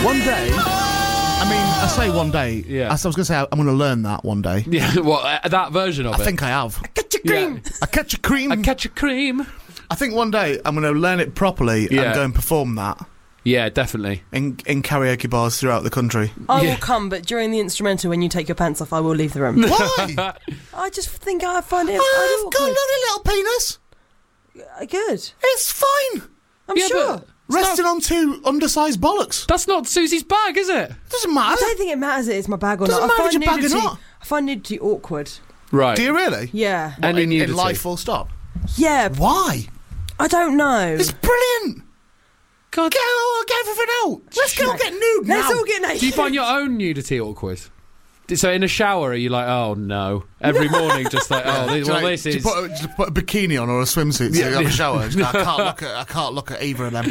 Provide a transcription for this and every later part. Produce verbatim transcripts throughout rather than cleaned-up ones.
One day... I mean, I say one day. Yeah. I was going to say I'm going to learn that one day. Yeah, what, uh, that version of I it? I think I have. I catch a cream. Yeah. I catch a cream. I catch a cream. I think one day I'm going to learn it properly Yeah. and go and perform that. Yeah, definitely. In in karaoke bars throughout the country. I Yeah. will come, but during the instrumental, when you take your pants off, I will leave the room. Why? I just think I find it. I've got a awkward. little penis. Uh, Good. It's fine. I'm Yeah, sure. but- Resting on two undersized bollocks. That's not Susie's bag, is it? Doesn't I matter. don't think it matters if it's my bag or Doesn't not. matter I if find it's your bag or nudity. not. I find nudity awkward. Right. Do you really? Yeah. What, Any in, in nudity? life full stop? Yeah. Why? I don't know. It's brilliant. God. Get, all, get everything out. Let's go get nude Let's now. all get naked. Do you find your own nudity awkward? So in a shower, are you like, oh no? Every morning, just like, oh, this, Do you well, like- this do you is. put a, just put a bikini on or a swimsuit so Yeah, you have yeah. a shower. Just go, I can't look at I can't look at either of them.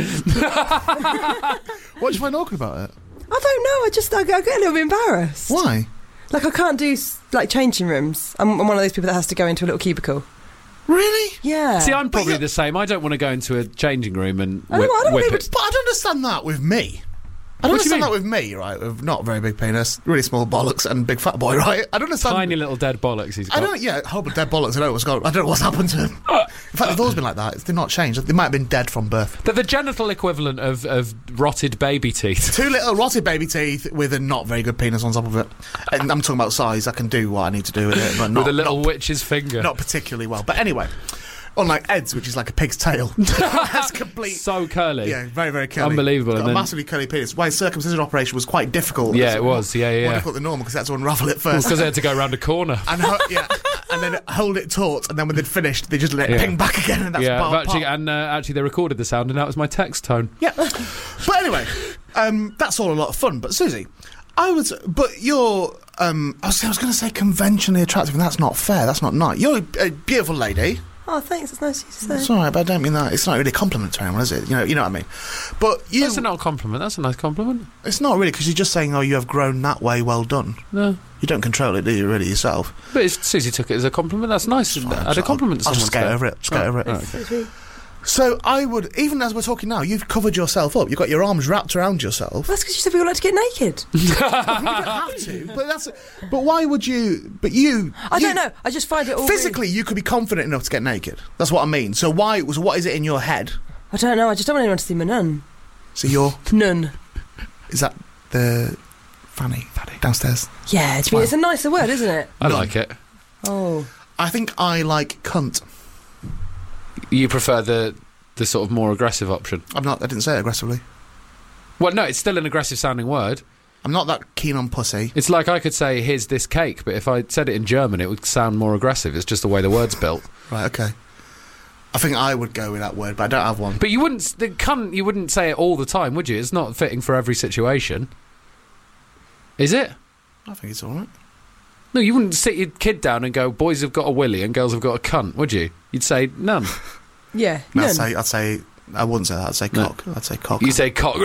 What do you find awkward about it? I don't know. I just I, I get a little bit embarrassed. Why? Like I can't do s- like changing rooms. I'm, I'm one of those people that has to go into a little cubicle. Really? Yeah. See, I'm probably you- the same. I don't want to go into a changing room and I don't whip, know, I don't whip think it. But I don't understand that with me. I don't What do you understand mean? that with me, right? With not very big penis, really small bollocks, and big fat boy, right? I don't understand. Tiny little dead bollocks he's got. I don't. Yeah, horrible dead bollocks. I don't know what's going. I don't know what's happened to them. In fact, they've always been like that. They've not changed. They might have been dead from birth. They're the genital equivalent of, of rotted baby teeth. Two little rotted baby teeth with a not very good penis on top of it. And I'm talking about size. I can do what I need to do with it, but not With a little not, witch's finger. not particularly well. But anyway, unlike Ed's, which is like a pig's tail, that's complete. So curly. Yeah, very, very curly. Unbelievable, Got and a then- massively curly penis. Why his circumcision operation was quite difficult. Yeah, It's it was. Yeah, yeah, More yeah. difficult than normal because they had to unravel it first. Because they had to go around a corner. and ho- yeah, and then hold it taut, and then when they'd finished, they just let it Yeah. ping back again, and that's yeah, part, but actually, part. and uh, actually, they recorded the sound, and that was my text tone. Yeah, but anyway, um, that's all a lot of fun. But Susie, I was, but you're, um, I was, I was going to say conventionally attractive, and that's not fair. That's not nice. You're a, a beautiful lady. Oh, thanks. It's nice of you to say. It's all right, but I don't mean that. It's not really a compliment to anyone, is it? You know, you know what I mean. But you, That's not a compliment. That's a nice compliment. it's not really because you're just saying, "Oh, you have grown that way. Well done." No. You don't control it, do you? Really yourself. But if Susie took it as a compliment, that's nice. Add a compliment to I'll just someone. get over it. Just get over it. So sweet. So I would, even as we're talking now, you've covered yourself up. You've got your arms wrapped around yourself. That's because you said we all like to get naked. You don't have to, but that's. But why would you? But you. I you- don't know. I just find it all Physically, you could be confident enough to get naked. That's what I mean. So why? So what is it in your head? Really, I don't know. I just don't want anyone to see my nun. So you're. Nun. Is that the Fanny? Fanny downstairs. Yeah, it's, it's a nicer word, isn't it? I like it. Oh. I think I like cunt. You prefer the the sort of more aggressive option. I'm not. I didn't say it aggressively. Well, no, it's still an aggressive sounding word. I'm not that keen on pussy. It's like I could say, here's this cake, but if I said it in German, it would sound more aggressive. It's just the way the word's built. Right. Okay. I think I would go with that word, but I don't have one. But you wouldn't, the cunt, you wouldn't say it all the time, would you? It's not fitting for every situation. Is it? I think it's all right. No, you wouldn't sit your kid down and go, boys have got a willy and girls have got a cunt, would you? You'd say none. Yeah. No, Nun. I'd say. I'd say. I wouldn't say that. I'd say No. cock. I'd say cock. You say cock.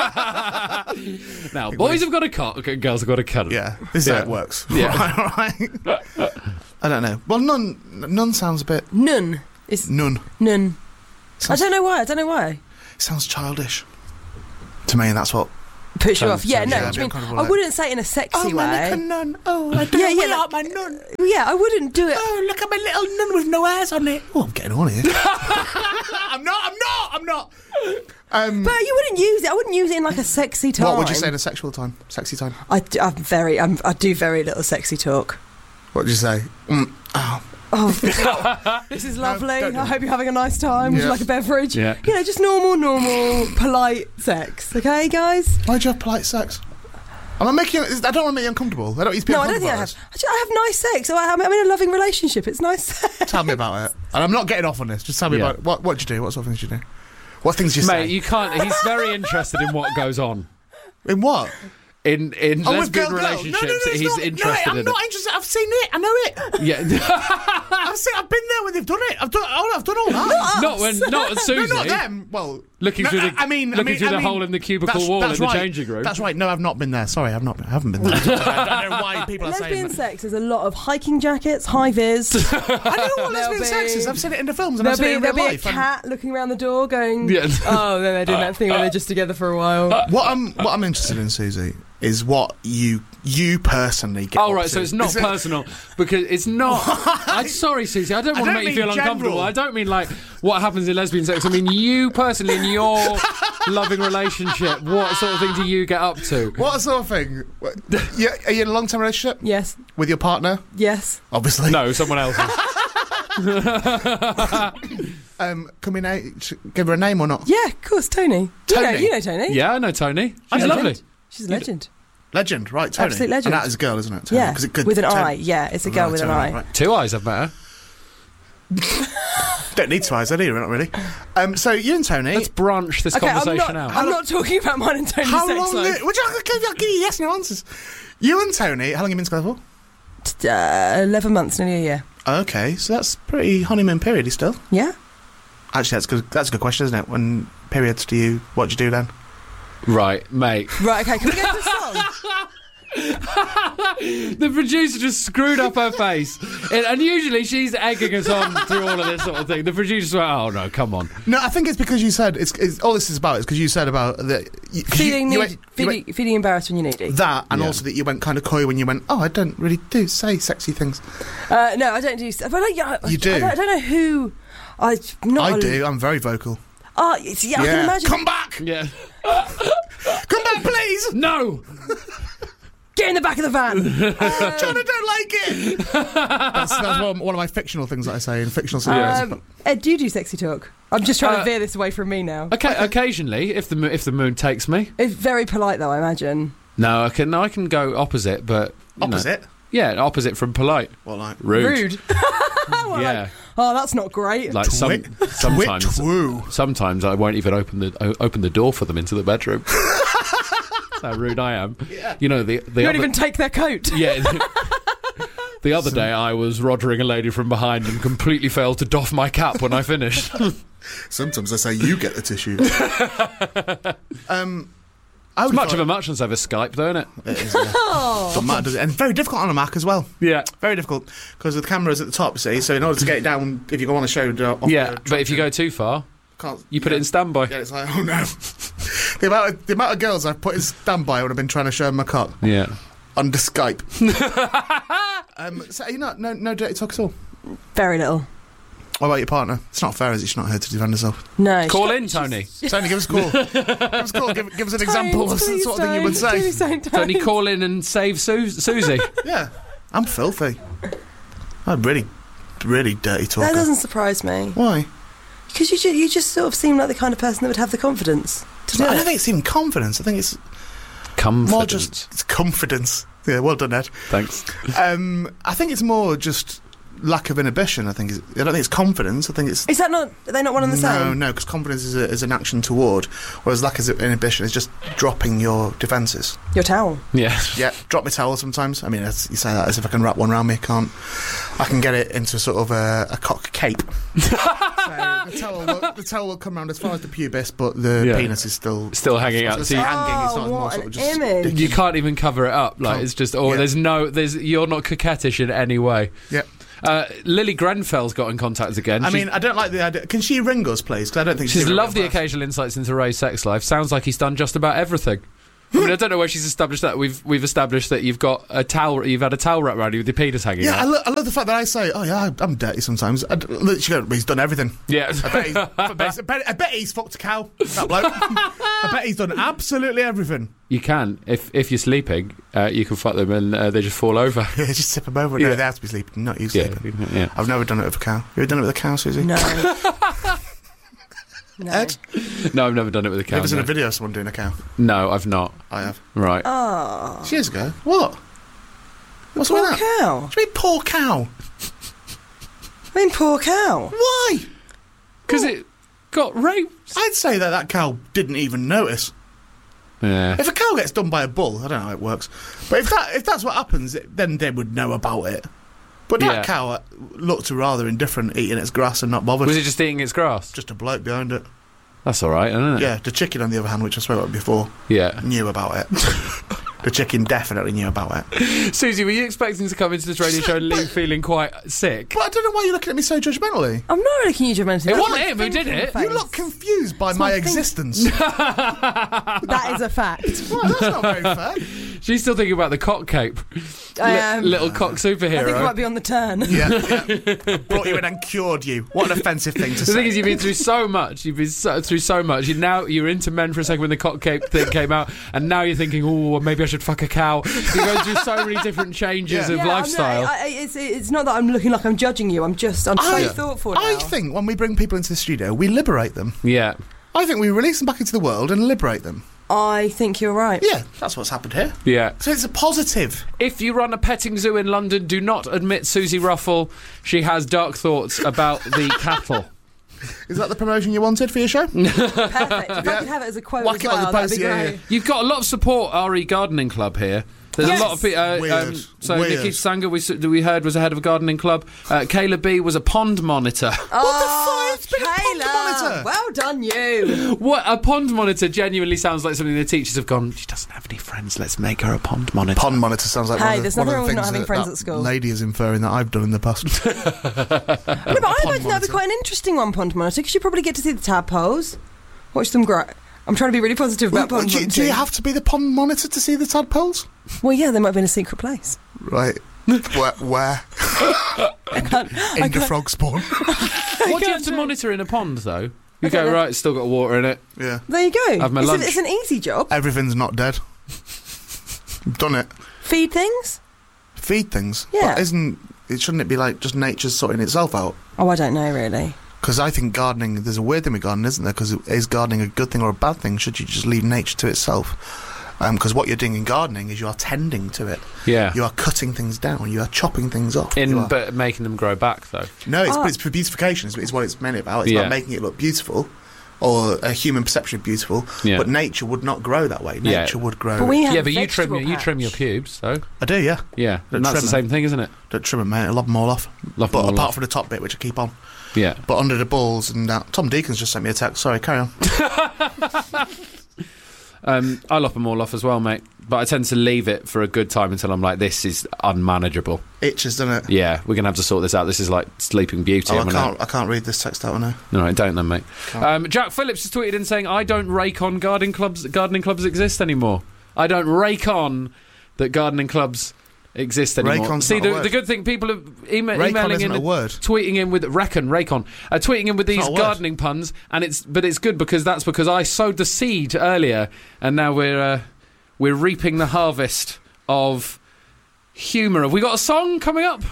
Now, boys have got a cock and girls have got a cunt. Yeah, this is Yeah. how it works. Yeah. Right, right. I don't know. Well, none. None sounds a bit. Nun. It's None. nun. I Sounds, don't know why. I don't know why. it sounds childish. To me, that's what. Push you Sounds- off. Yeah, sounds- no. yeah, do a bit you mean, uncomfortable, I like- wouldn't say it in a sexy way. nun. Oh, I Yeah, yeah, like- my nun. Yeah, I wouldn't do it. Oh, look at my little nun with no hairs on it. Oh, I'm getting on here. I'm not. I'm not. I'm not. Um, But you wouldn't use it. I wouldn't use it in like a sexy time. what would you say in a sexual time? Sexy time. I, d- I'm very. I'm, I do very little sexy talk. What would you say? Mm, oh, Oh, this is, this is lovely. don't do I it. hope you're having a nice time. Would Yeah. you like a beverage? Yeah. You know, just normal, normal, polite sex. Okay, guys? why do you have polite sex? Am I making? you- I don't want to make you uncomfortable. I don't need to be No, I don't uncomfortable think I about have. this. I, just, I have nice sex. So I, I'm, I'm in a loving relationship. It's nice sex. Tell me about it. And I'm not getting off on this. Just tell me Yeah. about it. What What do you do? What sort of things do you do? What things do you Mate, say? you can't. He's very interested in what goes on. In what? in in Oh, with lesbian girl, girl. relationships, no, no, no, it's he's not. interested no, I'm in not it. interested. I've seen it. I know it. Yeah, I've seen. I've been there when they've done it. I've done. Oh, I've done all that. not when not no, Susie. not them. Well, Looking no, through the I mean, I looking mean, through I the mean, hole in the cubicle that's- wall that's in right. the changing room. That's right. No, I've not been there. Sorry, I've not. I haven't been there. I don't know why people are saying Lesbian that. sex is a lot of hiking jackets, high vis. I know what There'll lesbian be- sex is. I've seen it in the films and There'll I've seen be, it in there'll real be a life. and- cat looking around the door going, Yeah. oh, then they're doing that thing where they're just together for a while. What I'm what I'm interested in, Susie, is what you you personally get. Oh up right, to. so it's not Is it- personal because it's not. I'm sorry, Susie. I don't I want to don't make you mean feel uncomfortable. general. I don't mean like what happens in lesbian sex. I mean you personally in your loving relationship. What sort of thing do you get up to? What sort of thing? What- you, are you in a long term relationship Yes, with your partner? yes. Obviously. No, someone else's. Um, can we na- sh- give her a name or not? Yeah, of course, Tony. You know, Tony? you know Tony. Yeah, I know Tony. She's She's a lovely. legend. She's a legend. Legend, right? Tony. Absolute legend. And that is a girl, isn't it? Tony? Yeah, 'Cause it could with an Tony- eye. Yeah, it's a girl Right, with an Tony, eye. right. Two eyes, I've met her. Don't need two eyes, do you? Not really. Um, so you and Tony. Let's branch this Okay, I'm conversation not, out. I'm not talking about mine and Tony's how sex long? life. Li- would you, I'll give you, I'll give you yes and no answers. You and Tony. How long have you been together for? Uh, eleven months, nearly a year. Okay, so that's pretty honeymoon period still. Yeah? Actually, that's good. That's a good question, isn't it? When periods do you? What do you do then? Right, mate. Right, okay, can we get to the song? The producer just screwed up her face. And, and usually she's egging us on through all of this sort of thing. The producer's like, oh no, come on. No, I think it's because you said it's, it's all this is about is because you said about the you, 'cause feeling, you, you need, went, you feeling, went feeling embarrassed when you're needy. that, and Yeah. also that you went kind of coy when you went. Oh, I don't really do say sexy things. Uh, no, I don't do... But I don't, yeah, I, You do. I don't, I don't know who... I not I a- do. I'm very vocal. Oh, it's, yeah, I can imagine. Come back! Yeah. Come back, please! No! Get in the back of the van. John, I don't like it. that's that's one, one of my fictional things that I say in fictional scenarios. um, Ed, do you do sexy talk? I'm just trying Uh, to veer this away from me now. Okay, occasionally, if the mo- if the mood takes me. It's very polite, though, I imagine. No, I can no, I can go opposite, but you know. Opposite. Yeah, opposite from polite. Well, like Rude. Rude. Well, Yeah. like, oh, that's not great. Like some Twit- sometimes Twit-twoo. sometimes I won't even open the o- open the door for them into the bedroom. That's how rude I am. Yeah. You know the the you other, don't even take their coat. yeah. The other day I was roddering a lady from behind and completely failed to doff my cap when I finished. Sometimes I say you get the tissue. um, I It's would much thought- of a muchness over Skype, though, isn't it? It is, yeah. Doesn't matter, does it? And very difficult on a Mac as well. Yeah. Very difficult because the camera's at the top. See, so in order to get it down, if you go on the show, uh, off Yeah, the but if you go too far, can't, you put yeah. it in standby. Yeah, it's like, oh no. the amount of the amount of girls I've put in standby when I've been trying to show them my cock Yeah. under Skype. um, so you know, no, no dirty talk at all. Very little. What about your partner? It's not fair, is it? She's not here to defend herself. No. Call she- in, Tony. Tony, give us a call. give us a call. Give, give us an Don't, example of the please sort of thing you would don't. say. Please don't, Tony, don't. call in and save Su- Susie. Yeah, I'm filthy. I'm really, really dirty talker. That doesn't surprise me. Why? Because you, ju- you just sort of seem like the kind of person that would have the confidence to do I don't it. think it's even confidence. I think it's Confidence. more just it's confidence. Yeah, well done, Ed. Thanks. Um, I think it's more just lack of inhibition. I think it's, I don't think it's confidence. I think it's Is that not... Are they not one and the no, same? no, because confidence is, a, is an action toward, whereas lack of inhibition is just dropping your defences. Your towel. Yeah. Yeah, drop my towel sometimes. I mean, as you say that as if I can wrap one around me. I can't. I can get it into sort of a, a cock cape. So the towel, will, the towel will come round as far as the pubis, but the Yeah. penis is still Still hanging I out. was So gonna you, say hanging. It's Oh, not more what sort of an just image. sticky. you can't even cover it up. Like Can't. it's just. Or Yeah. there's no. There's. You're not coquettish in any way. Yeah. Uh, Lily Grenfell's got in contact again. I She's- mean, I don't like the idea. Can she ring us, please? Because I don't think she's she's loved the occasional insights into Ray's sex life. Sounds like he's done just about everything. I mean, I don't know where she's established that. We've we've established that you've got a towel. You've had a towel wrapped around you with your penis hanging Yeah, I, out. lo- I love the fact that I say, "Oh yeah, I'm dirty sometimes." I, d- she goes, he's done everything. Yeah. I bet, he's, I, bet, I, bet, I bet he's fucked a cow. That bloke. I bet he's done absolutely everything. You can, if if you're sleeping, uh, you can fuck them and uh, they just fall over. Yeah, just tip him over. Yeah. No, they have to be sleeping, not you Yeah, sleeping. yeah. I've never done it with a cow. You ever done it with a cow, Susie? No. no. Ed? No, I've never done it with a cow. Never seen no. a video of someone doing a cow. No, I've not. I have. Right. Oh. Years ago. What? What's wrong Poor with that? cow. What do you mean, poor cow? I mean, poor cow. Why? Because it got raped. I'd say that that cow didn't even notice. Yeah. If a cow gets done by a bull, I don't know how it works. But if that if that's what happens, then they would know about it. But that Yeah. cow looked rather indifferent, eating its grass and not bothered. Was it just eating its grass? Just a bloke behind it. That's all right, isn't it? Yeah, the chicken, on the other hand, which I spoke about before, Yeah. knew about it. The chicken definitely knew about it. Susie, were you expecting to come into this radio show and leave feeling quite sick? But I don't know why you're looking at me so judgmentally. I'm not looking at you, Judgmental. It wasn't him who did it. You look confused by It's my my thing. existence. That is a fact. Well, that's not very fair. She's still thinking about the cock cape. I Li- am. little cock I think it superhero. might be on the turn. Yeah, yeah. Brought you in and cured you. What an offensive thing to The thing say. is, you've been through so much. You've been so, through so much. You now you're into men for a second when the cock cape thing came out, and now you're thinking, oh, maybe I should fuck a cow. You're going through so many different changes Yeah. of Yeah, I'm not- lifestyle. I, I, it's, it's not that I'm looking like I'm judging you. I'm just, I'm so I- thoughtful now. I think when we bring people into the studio, we liberate them. yeah. I think we release them back into the world and liberate them. I think you're right. Yeah, that's what's happened here. Yeah. So it's a positive. If you run a petting zoo in London, do not admit Susie Ruffle. She has dark thoughts about the cattle. Is that the promotion you wanted for your show? Perfect. If I Yeah. could have it as a quote Whack as it on the well, that'd post, be yeah, great. yeah. You've got a lot of support, R E Gardening Club here. There's Yes. a lot of people. Uh, Weird. um, so Weird. Nikki Sanger, we, s- we heard, was the head of a gardening club. Uh, Kayla B was a pond monitor. Oh, It's been a pond Kayla, monitor. well done, you. What a pond monitor genuinely sounds like something the teachers have gone. She doesn't have any friends. Let's make her a pond monitor. Pond monitor sounds like Hey, one of the, there's one of nothing the wrong with things not having that, friends that at school. lady is inferring that I've done in the past. No, but I imagine that'd monitor. be quite an interesting one, pond monitor, because you probably get to see the tadpoles, watch them grow. I'm trying to be really positive about Well, pond do, you- do monitoring. you have to be the pond monitor to see the tadpoles? Well, yeah, they might be in a secret place. Right. Where? Where? in the can't- frog spawn. What do you have to monitor in a pond, though? You go, right, it's still got water in it. Yeah. There you go. Have my it's, a- lunch. it's an easy job. Everything's not dead. Done it. Feed things? Feed things. Yeah. But isn't it? Shouldn't it be like just nature sorting itself out? Oh, I don't know, really. Because I think gardening, there's a weird thing with gardening, isn't there? Because is gardening a good thing or a bad thing? Should you just leave nature to itself? Because what you're doing in gardening is you are tending to it. Yeah. You are cutting things down. You are chopping things off. In You are- but making them grow back, though. no, it's, Oh. it's for beautification. Is, is what it's meant about. It's Yeah. about making it look beautiful, or a human perception of beautiful. Yeah. But nature would not grow that way. Yeah. Nature would grow. But we have Yeah, a but you trim vegetable your, you trim your patch. pubes, though. I do, yeah. Yeah, and that's trim the them. same thing, isn't it? Don't trim them, mate. I lob them all off. Love But them all apart off. from the top bit, which I keep on. Yeah. But under the balls and that. Tom Deacons just sent me a text. Sorry, carry on. Um, I lop them all off as well, mate. But I tend to leave it for a good time until I'm like, this is unmanageable. Itches, doesn't it? Yeah, we're going to have to sort this out. This is like Sleeping Beauty. Oh, I I'm gonna- can't. I can't read this text out now. No, I don't then, mate. Can't. Um, Jack Phillips has tweeted in saying, I don't rake on gardening clubs gardening clubs exist anymore. I don't rake on that gardening clubs exist anymore. Racon's See, not a the, word. the good thing, people are ema- Rake on emailing isn't in, a word. tweeting in with reckon, rake on, uh, tweeting in with these not a word. gardening puns, and it's but it's good because that's because I sowed the seed earlier, and now we're uh, we're reaping the harvest of humour. Have we got a song coming up?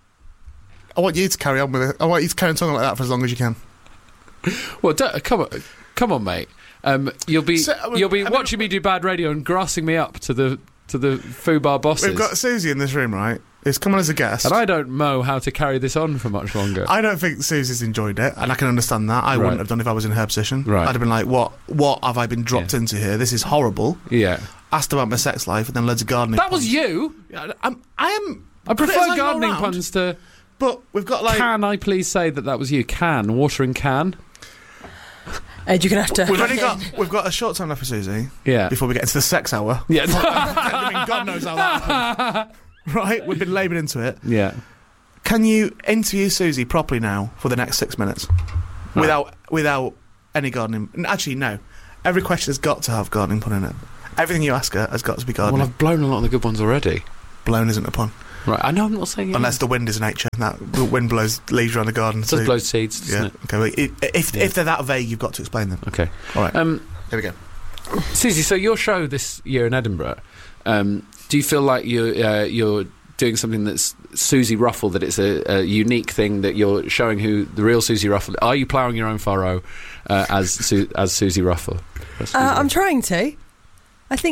I want you to carry on with it. I want you to carry on talking like that for as long as you can. Well, don't, come on, come on, mate. Um, you'll be So, I mean- you'll be I mean- watching me do bad radio and grassing me up to the to the Fubar bosses. We've got Susie in this room, right? Who's come on as a guest. and I don't know how to carry this on for much longer. I don't think Susie's enjoyed it, and I can understand that. I Right. wouldn't have done if I was in her position. Right. I'd have been like, "What? What have I been dropped Yeah. into here? This is horrible." yeah, Asked about my sex life, and then loads of gardening. that was puns. you. Yeah, I'm, I am. I prefer criticising gardening all round, puns to. but we've got like. Can I please say that that was you? Can watering can? Ed, you're going to have to... We've only got we've got a short time left for Susie Yeah, before we get into the sex hour. yeah, I mean, God knows how that happened. Right, we've been labouring into it. yeah. Can you interview Susie properly now for the next six minutes, Right. without without any gardening? n- Actually, no. Every question has got to have gardening pun in it. Everything you ask her has got to be gardening. Well, I've blown a lot of the good ones already. Blown isn't a pun, Right, I know I'm not saying it unless the wind is nature. And that the wind blows leaves around the garden. it does so- blow seeds, doesn't Yeah. it? Okay. Well, i- if Yeah. if they're that vague, you've got to explain them. Okay. All right. Um, Here we go. Susie, so your show this year in Edinburgh, um, do you feel like you're uh, you're doing something that's Susie Ruffle, that it's a, a unique thing, that you're showing who the real Susie Ruffle? Are you ploughing your own furrow uh, as Su- as Susie Ruffle? As Susie Uh, I'm Ruffle? trying to. I think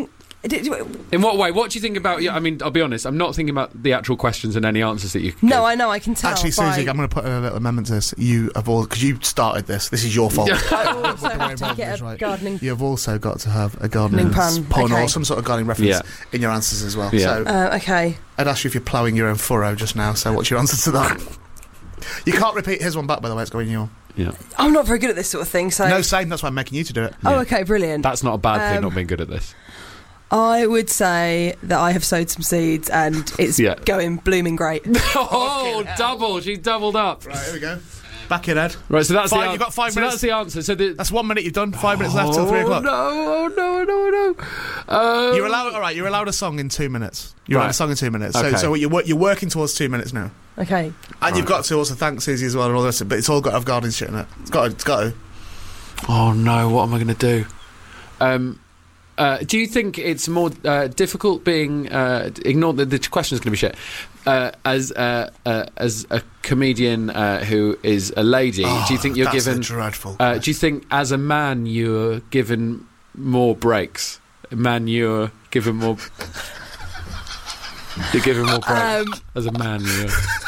Did- In what way? What do you think about? Yeah, I mean, I'll be honest. I'm not thinking about the actual questions and any answers that you. Can No, give. I know. I can tell. Actually, by- Susie, I'm going to put a little amendment to this. You have all because you started this. This is your fault. I also have to Rob get is a right. gardening. You've also got to have a gardening Gardening pun, pun okay. or some sort of gardening reference Yeah. in your answers as well. Yeah. So Uh, okay. I'd ask you if you're ploughing your own furrow just now. So what's your answer to that? You can't repeat his one back, by the way. It's going in your. Yeah, I'm not very good at this sort of thing, so. No, same. That's why I'm making you to do it. Oh, Yeah. okay, brilliant. that's not a bad thing. Um, Not being good at this. I would say that I have sowed some seeds and it's Yeah. going blooming great. Oh, double! She doubled up. Right, here we go. Back in, Ed. Right, so that's Five- the. an- you've got five so minutes. that's the answer. So the. That's one minute you've done. Five minutes left till three Oh o'clock. no! Oh no! No! No! Um, You're allowed. All right, you're allowed a song in two minutes. You're allowed Right. a song in two minutes. So, Okay. so you're wor- you're working towards two minutes now, Okay. and Right. you've got to also thank Susie as well and all this. But it's all got to have gardening shit in it. It's got. To, it's got to. Oh no! What am I going to do? Um, uh, do you think it's more uh, difficult being uh, ignore the, the question is going to be shit uh, as uh, uh, as a comedian uh, who is a lady? do you think you're Oh, that's given? a dreadful? Uh, do you think as a man you're given more breaks? A man, you're given more. You're given more breaks Um, as a man. You're,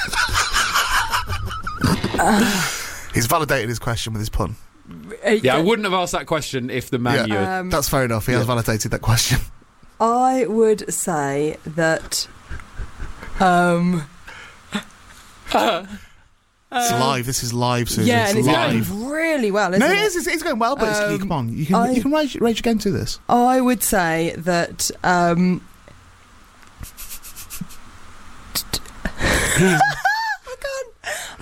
He's validated his question with his pun. Uh, yeah, I wouldn't have asked that question if the man. Yeah. You're, Um, That's fair enough. He has Yeah. validated that question. I would say that. Um. It's live. This is live, Susie. yeah, and it's it's live. going really well, isn't No, it? it is. It's, it's going well, but it's, Um, come on. You can I- you can rage, rage again to this. I would say that. Um, I can't. I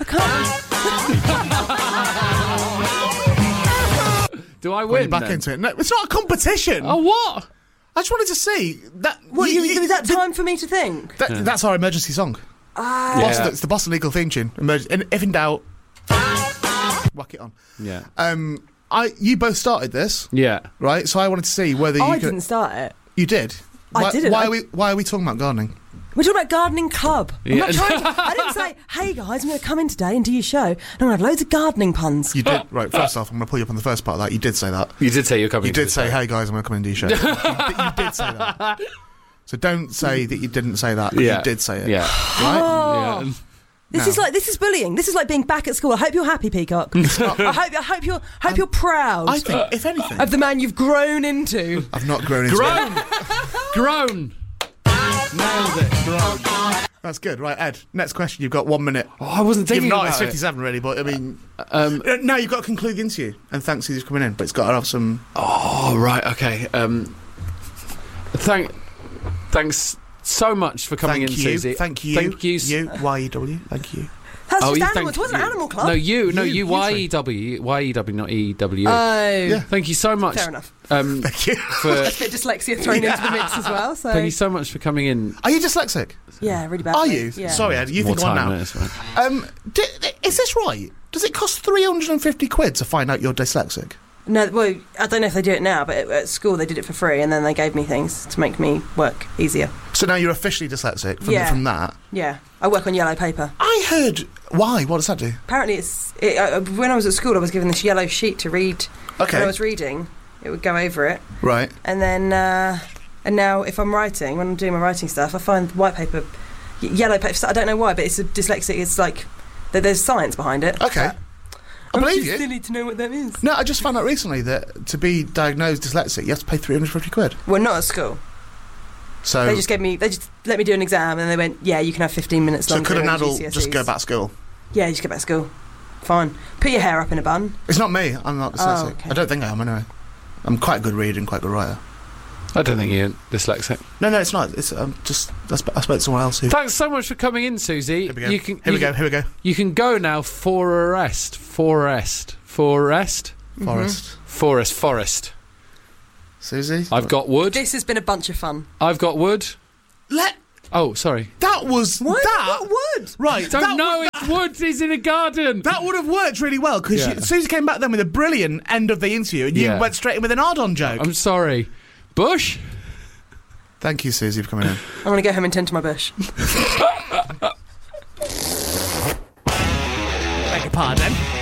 can't. do I When win? you're back then? into it. No, it's not a competition. Oh, what? I just wanted to see that. What, you- you, you- is that th- time for me to think? that- Yeah. That's our emergency song. Ah. Yeah. Boston, it's the Boston Legal theme tune. Emerg- and if in doubt, whack it on. Yeah. Um, I you both started this, Yeah. right? So I wanted to see whether you I could. didn't start it. You did. I why, didn't. Why I- are we Why are we talking about gardening? We're talking about gardening club. I'm Yeah. not trying to, I didn't say, hey guys, I'm going to come in today and do your show. And I'm going to have loads of gardening puns. You did. Right. First off, I'm going to pull you up on the first part of that. You did say that. You did say you're coming. You to did the say, show. "Hey guys, I'm going to come and do your show." you, did, you did say that. So don't say that you didn't say that. 'cause Yeah. You did say it. Yeah. Right. Oh. Yeah. This No. is like this is bullying. This is like being back at school. I hope you're happy, Peacock. I hope I hope you're hope you're proud I think, if anything, of the man you've grown into. I've not grown into it. Grown. Grown. Nailed it. Grown. That's good. Right, Ed. Next question. You've got one minute. Oh, I wasn't You've thinking not. about It's it. fifty-seven, really. But I mean, Um, uh, now you've got to conclude the interview. And thanks, Susie's coming in. But it's got to have some. oh, right. Okay. Um, thank. Thanks so much for coming Thank in, you. Susie. Thank you. Thank you. s- You. Y E W. Thank you. That's Oh, just you animals. thank It wasn't you. Animal Club. No, you. No, You- you. you Y three. E W. Y E W, not E W. Oh, Yeah. Thank you so much. fair enough. Um, Thank you. for, That's a bit of dyslexia thrown into the mix as well. So thank you so much for coming in. Are you dyslexic? yeah, really bad. Are you? Yeah. Sorry, Ed. You More think on time. now. no, it's fine. Um, d- is this right? Does it cost three hundred and fifty quid to find out you're dyslexic? No, well, I don't know if they do it now, but at, at school they did it for free, and then they gave me things to make me work easier. So now you're officially dyslexic from, Yeah. from that. Yeah, I work on yellow paper. I heard. Why? What does that do? Apparently, it's it, uh, when I was at school, I was given this yellow sheet to read. Okay. When I was reading, it would go over it, Right. and then uh, and now if I'm writing, when I'm doing my writing stuff, I find white paper, y- yellow paper. I don't know why, but it's a dyslexic. It's like there- there's science behind it. Okay. I I'm believe too you. silly to know what that is. No, I just found out recently that to be diagnosed dyslexic, you have to pay three hundred and fifty quid. Well, not at school. So, They just gave me. They just let me do an exam, and they went, "Yeah, you can have fifteen minutes so longer." could an in adult G C S Es. just go back to school? Yeah, you just go back to school. Fine. Put your hair up in a bun. It's not me. I'm not dyslexic. Oh, okay. I don't think I am anyway. I'm quite a good reader and quite a good writer. I don't think you're dyslexic. No, no, it's not. It's um, just I, sp- I spoke to someone else who. Thanks so much for coming in, Susie. Here we go. You can, here we you go. can- Here we go. You can go now for arrest. For arrest. For arrest. Forest. Forest. Forest. Susie. I've got wood. This has been a bunch of fun. I've got wood. Let. Oh, sorry. That was Why that. have you got wood? Right. Don't that know. would- It's wood. It's in a garden. That would have worked really well because Yeah. Susie came back then with a brilliant end of the interview, and you Yeah. went straight in with an Ardon joke. I'm sorry. Bush. Thank you, Susie, for coming in. I'm going to go home and tend to my bush. Beg your pardon.